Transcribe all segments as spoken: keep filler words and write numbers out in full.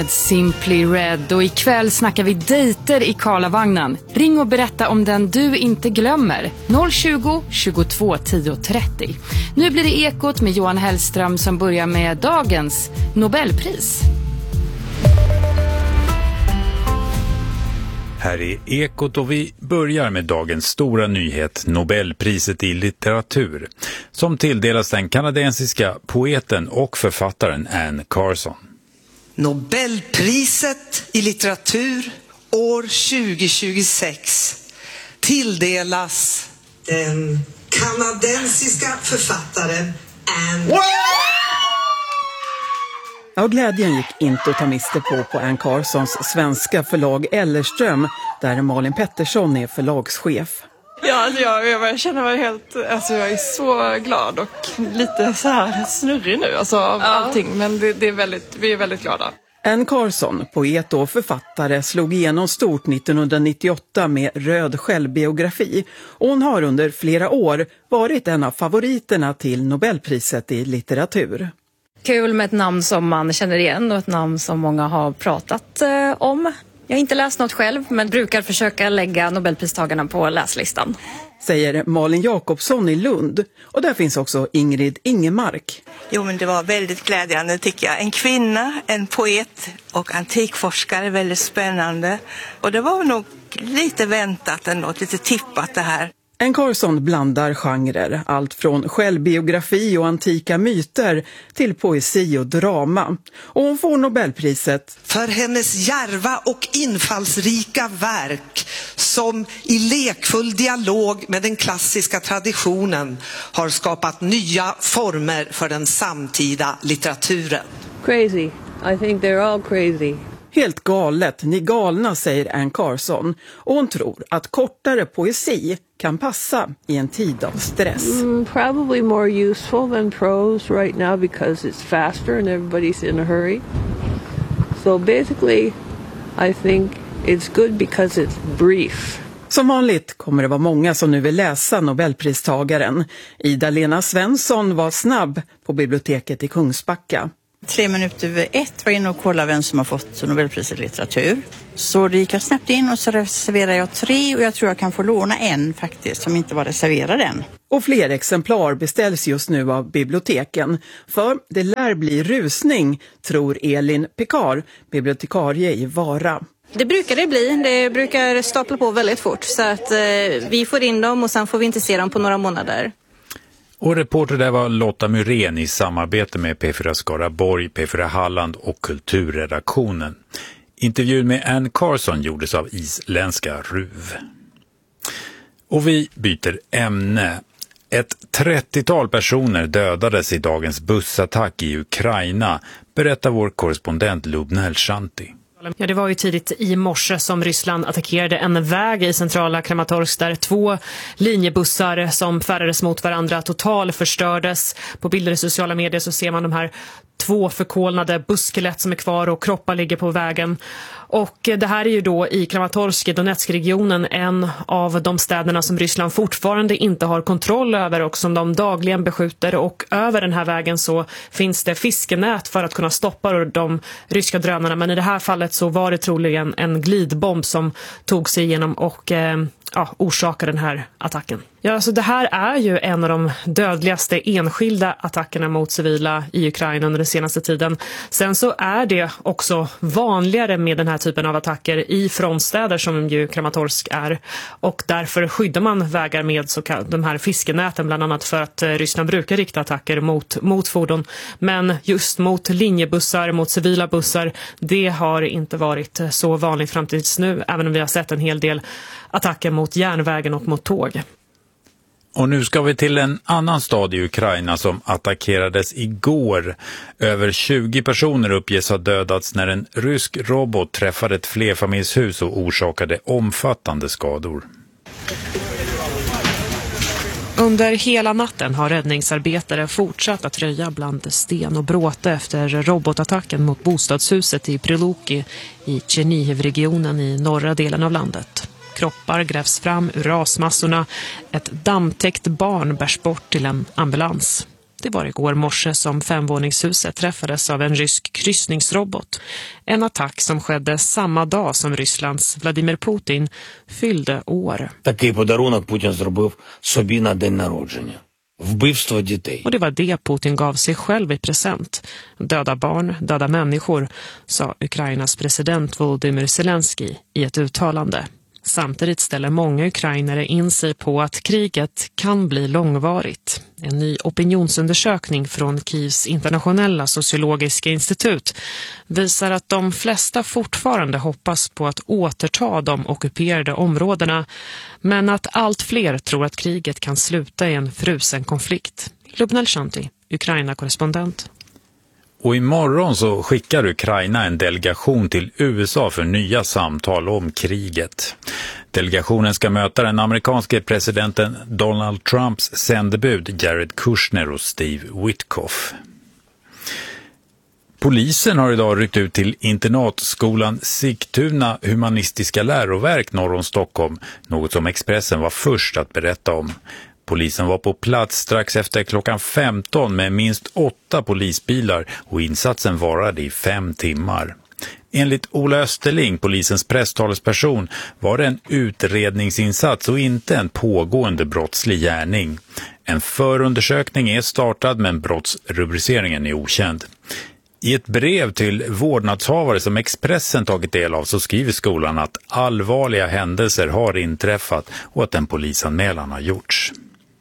Simply Red, och ikväll snackar vi dejter i Karlavagnen. Ring och berätta om den du inte glömmer. noll tjugo, tjugotvå, tio, trettio. Nu blir det Ekot med Johan Hellström som börjar med dagens Nobelpris. Här är Ekot och vi börjar med dagens stora nyhet, Nobelpriset i litteratur, som tilldelas den kanadensiska poeten och författaren Anne Carson. Nobelpriset i litteratur år tjugohundratjugosex tilldelas den kanadensiska författaren Anne. Ja, glädjen gick inte att ta miste på på Anne Carsons svenska förlag Ellerström, där Malin Pettersson är förlagschef. Ja, alltså jag, jag känner mig helt, alltså jag är så glad och lite så här snurrig nu alltså av ja. allting, men det, det är väldigt, vi är väldigt glada. Anne Carson, poet och författare, slog igenom stort nittonhundranittioåtta med Röd självbiografi, och hon har under flera år varit en av favoriterna till Nobelpriset i litteratur. Kul med ett namn som man känner igen och ett namn som många har pratat eh, om. Jag har inte läst något själv, men brukar försöka lägga Nobelpristagarna på läslistan. Säger Malin Jakobsson i Lund. Och där finns också Ingrid Ingemark. Jo, men det var väldigt glädjande tycker jag. En kvinna, en poet och antikforskare, väldigt spännande. Och det var nog lite väntat ändå, lite tippat det här. Anne Carson blandar genrer, allt från självbiografi och antika myter till poesi och drama. Och hon får Nobelpriset för hennes djärva och infallsrika verk som i lekfull dialog med den klassiska traditionen har skapat nya former för den samtida litteraturen. Crazy. I think they're all crazy. Helt galet, ni galna, säger Anne Carson. Och hon tror att kortare poesi kan passa i en tid av stress. Mm, probably more useful than prose right now because it's faster and everybody's in a hurry. So basically I think it's good because it's brief. Som vanligt kommer det vara många som nu vill läsa Nobelpristagaren. Ida-Lena Svensson var snabb på biblioteket i Kungsbacka. Tre minuter över ett var inne och kollade vem som har fått Nobelpriset i litteratur. Så det gick jag snabbt in och så reserverade jag tre, och jag tror jag kan få låna en faktiskt som inte var reserverad än. Och fler exemplar beställs just nu av biblioteken. För det lär bli rusning, tror Elin Pekar, bibliotekarie i Vara. Det brukar det bli. Det brukar stapla på väldigt fort. Så att eh, vi får in dem och sen får vi inte se dem på några månader. Och reporter där var Lotta Myrén i samarbete med P fyra Skaraborg, P fyra Halland och kulturredaktionen. Intervjun med Anne Carson gjordes av isländska R U V. Och vi byter ämne. Ett trettiotal personer dödades i dagens bussattack i Ukraina, berättar vår korrespondent Lubna El-Shanti. Ja, det var ju tidigt i morse som Ryssland attackerade en väg i centrala Kramatorsk där två linjebussar som färdades mot varandra total förstördes. På bilder i sociala medier så ser man de här två förkolnade busskelett som är kvar och kroppar ligger på vägen. Och det här är ju då i Kramatorsk i Donetsk-regionen, en av de städerna som Ryssland fortfarande inte har kontroll över och som de dagligen beskjuter. Och över den här vägen så finns det fiskenät för att kunna stoppa de ryska drönarna. Men i det här fallet så var det troligen en glidbomb som tog sig igenom och eh, ja, orsakade den här attacken. Ja, alltså det här är ju en av de dödligaste enskilda attackerna mot civila i Ukraina under den senaste tiden. Sen så är det också vanligare med den här typen av attacker i frontstäder som ju Kramatorsk är. Och därför skyddar man vägar med så kall- de här fiskenäten bland annat för att Ryssland brukar rikta attacker mot, mot fordon. Men just mot linjebussar, mot civila bussar, det har inte varit så vanligt fram tills nu. Även om vi har sett en hel del attacker mot järnvägen och mot tåg. Och nu ska vi till en annan stad i Ukraina som attackerades igår. Över tjugo personer uppges ha dödats när en rysk robot träffade ett flerfamiljshus och orsakade omfattande skador. Under hela natten har räddningsarbetare fortsatt att röja bland sten och bråte efter robotattacken mot bostadshuset i Priluki i Chernihiv-regionen i norra delen av landet. Kroppar grävs fram ur rasmassorna. Ett dammtäckt barn bärs bort till en ambulans. Det var igår morse som femvåningshuset träffades av en rysk kryssningsrobot. En attack som skedde samma dag som Rysslands Vladimir Putin fyllde år. Такий подарунок Путін зробив собі на день народження. Вбивство дітей. Och det var det Putin gav sig själv i present. Döda barn, döda människor, sa Ukrainas president Volodymyr Zelensky i ett uttalande. Samtidigt ställer många ukrainare in sig på att kriget kan bli långvarigt. En ny opinionsundersökning från Kievs internationella sociologiska institut visar att de flesta fortfarande hoppas på att återta de ockuperade områdena, men att allt fler tror att kriget kan sluta i en frusen konflikt. Lubnel Shanti, Ukraina-korrespondent. Och imorgon så skickar Ukraina en delegation till U S A för nya samtal om kriget. Delegationen ska möta den amerikanske presidenten Donald Trumps sändebud Jared Kushner och Steve Witkoff. Polisen har idag ryckt ut till internatskolan Sigtuna humanistiska läroverk norr om Stockholm, något som Expressen var först att berätta om. Polisen var på plats strax efter klockan femton med minst åtta polisbilar och insatsen varade i fem timmar. Enligt Ola Österling, polisens presstalesperson, var det en utredningsinsats och inte en pågående brottslig gärning. En förundersökning är startad men brottsrubriceringen är okänd. I ett brev till vårdnadshavare som Expressen tagit del av så skriver skolan att allvarliga händelser har inträffat och att en polisanmälan har gjorts.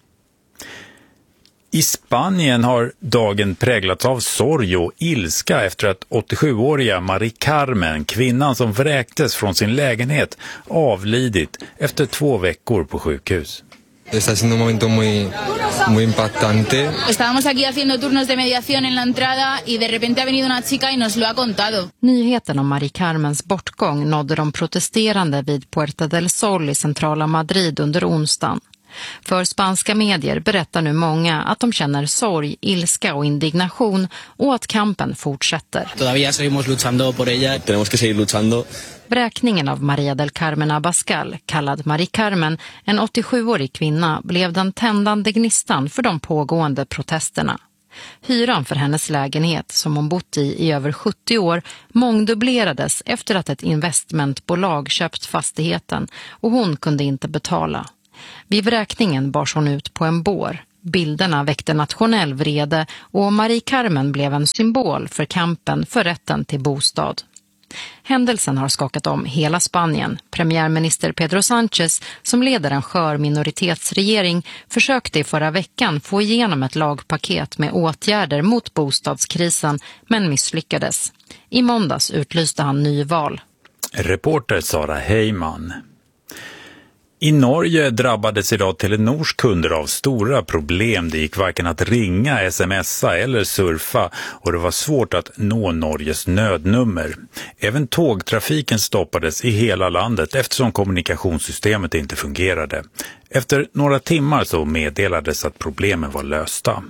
I Spanien har dagen präglats av sorg och ilska efter att åttiosjuåriga Mari Carmen, kvinnan som vräktes från sin lägenhet, avlidit efter två veckor på sjukhus. Está siendo un momento muy, muy impactante. Estábamos aquí haciendo turnos de mediación en la entrada y de repente ha venido una chica y nos lo ha contado. Nyheten om Mari Carmens bortgång nådde de protesterande vid Puerta del Sol i centrala Madrid under onsdagen. För spanska medier berättar nu många att de känner sorg, ilska och indignation och att kampen fortsätter. Todavía seguimos luchando por ella. Tenemos que seguir luchando. Bräkningen av Maria del Carmen Abascal, kallad Mari Carmen, en åttiosjuårig kvinna, blev den tändande gnistan för de pågående protesterna. Hyran för hennes lägenhet, som hon bott i i över sjuttio år, mångdubblerades efter att ett investmentbolag köpt fastigheten och hon kunde inte betala. Vid vräkningen bars hon ut på en bår. Bilderna väckte nationell vrede och Mari Carmen blev en symbol för kampen för rätten till bostad. Händelsen har skakat om hela Spanien. Premiärminister Pedro Sánchez, som leder en skör minoritetsregering, försökte i förra veckan få igenom ett lagpaket med åtgärder mot bostadskrisen, men misslyckades. I måndags utlyste han nyval. Reporter Sara Heyman. I Norge drabbades idag Telenors kunder av stora problem. Det gick varken att ringa, smsa eller surfa och det var svårt att nå Norges nödnummer. Även tågtrafiken stoppades i hela landet eftersom kommunikationssystemet inte fungerade. Efter några timmar så meddelades att problemen var lösta.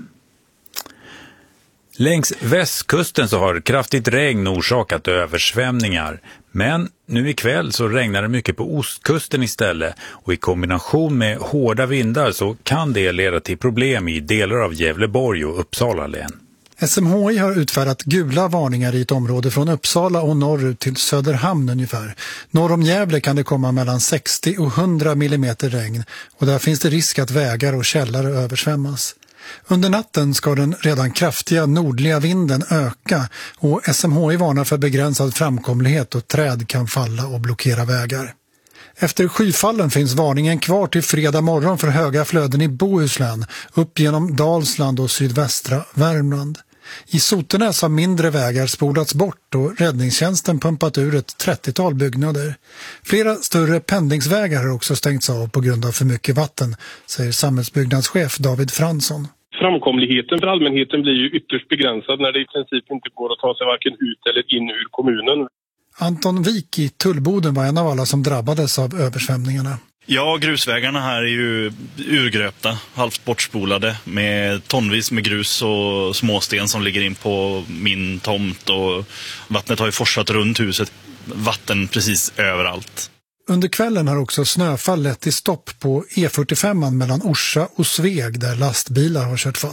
Längs västkusten så har kraftigt regn orsakat översvämningar. Men nu ikväll så regnar det mycket på ostkusten istället och i kombination med hårda vindar så kan det leda till problem i delar av Gävleborg och Uppsala län. S M H I har utfärdat gula varningar i ett område från Uppsala och norrut till Söderhamn ungefär. Norr om Gävle kan det komma mellan sextio och hundra millimeter regn och där finns det risk att vägar och källare översvämmas. Under natten ska den redan kraftiga nordliga vinden öka och S M H I varnar för begränsad framkomlighet och träd kan falla och blockera vägar. Efter skyfallen finns varningen kvar till fredag morgon för höga flöden i Bohuslän, upp genom Dalsland och sydvästra Värmland. I Sotenäs har mindre vägar spolats bort och räddningstjänsten pumpat ur ett trettiotal byggnader. Flera större pendlingsvägar har också stängts av på grund av för mycket vatten, säger samhällsbyggnadschef David Fransson. Framkomligheten för allmänheten blir ju ytterst begränsad när det i princip inte går att ta sig varken ut eller in ur kommunen. Anton Wik i Tullboden var en av alla som drabbades av översvämningarna. Ja, grusvägarna här är ju urgröpta, halvt bortspolade med tonvis med grus och småsten som ligger in på min tomt och vattnet har ju forsat runt huset, vatten precis överallt. Under kvällen har också snöfall lett till stopp på E fyrtiofem mellan Orsa och Sveg där lastbilar har kört fast.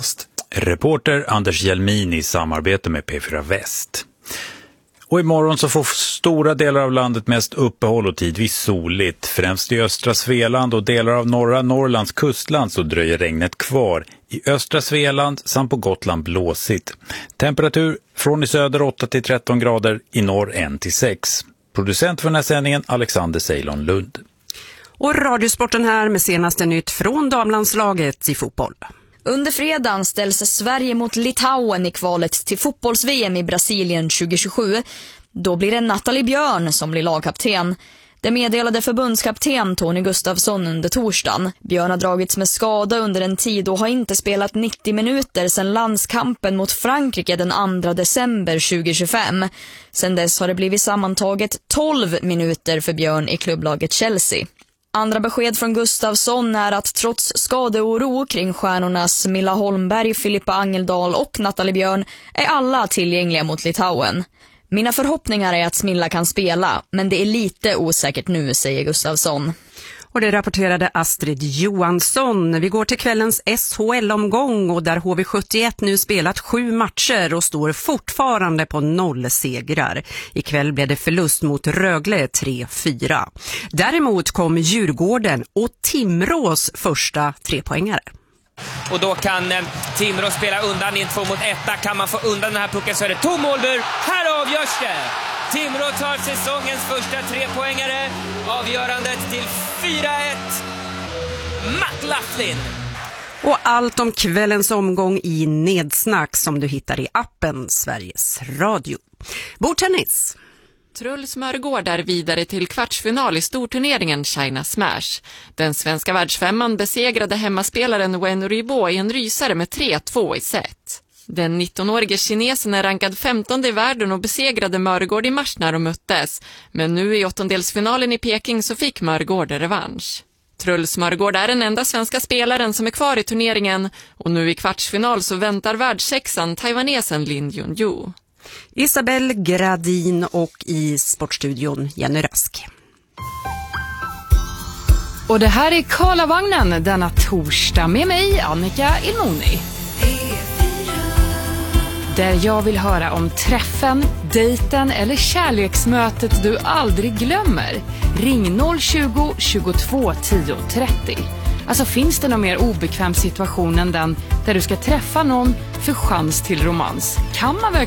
Reporter Anders Hjelmin i samarbete med P fyra Väst. Och imorgon så får stora delar av landet mest uppehåll och tidvis soligt. Främst i östra Svealand och delar av norra Norrlands kustland så dröjer regnet kvar. I östra Svealand samt på Gotland blåsigt. Temperatur från i söder åtta till tretton grader, i norr ett till sex. Producent för den här sändningen Alexander Ceylon Lund. Och Radiosporten här med senaste nytt från damlandslaget i fotboll. Under fredagen ställs Sverige mot Litauen i kvalet till fotbolls-V M i Brasilien tjugo tjugosju. Då blir det Nathalie Björn som blir lagkapten. Det meddelade förbundskapten Tony Gustafsson under torsdagen. Björn har dragits med skada under en tid och har inte spelat nittio minuter sedan landskampen mot Frankrike den andra december tjugo tjugofem. Sedan dess har det blivit sammantaget tolv minuter för Björn i klubblaget Chelsea. Andra besked från Gustafsson är att trots skadeoro kring stjärnorna Smilla Holmberg, Filippa Angeldal och Nathalie Björn är alla tillgängliga mot Litauen. Mina förhoppningar är att Smilla kan spela, men det är lite osäkert nu, säger Gustafsson. Och det rapporterade Astrid Johansson. Vi går till kvällens S H L-omgång och där H V sjuttioett nu spelat sju matcher och står fortfarande på noll segrar. Ikväll blev det förlust mot Rögle tre fyra. Däremot kom Djurgården och Timrås första trepoängare. Och då kan eh, Timrå spela undan i en två mot etta. Kan man få undan den här pucken så är det tom målbur. Här avgörs det! Timrå tar säsongens första trepoängare. Avgörandet till fyra ett. Matt Laughlin. Och allt om kvällens omgång i Nedsnack som du hittar i appen Sveriges Radio. Bordtennis. Truls Mörgård är vidare till kvartsfinal i storturneringen China Smash. Den svenska världsfemman besegrade hemmaspelaren Wen Ruibo i en rysare med tre två i set. Den nittonårige kinesen är rankad femtonde i världen och besegrade Mörgård i mars när de möttes. Men nu i åttondelsfinalen i Peking så fick Mörgård revansch. Truls Mörgård är den enda svenska spelaren som är kvar i turneringen och nu i kvartsfinal så väntar världssexan taiwanesen Lin Junju. Isabel Gradin och i Sportstudion Jenny Rask. Och det här är Karlavagnen denna torsdag med mig, Annika Ilmoni. Där jag vill höra om träffen, dejten eller kärleksmötet du aldrig glömmer. Ring noll tjugo, tjugotvå, tio, trettio. Alltså finns det någon mer obekväm situation än den där du ska träffa någon för chans till romans? Kan man verkligen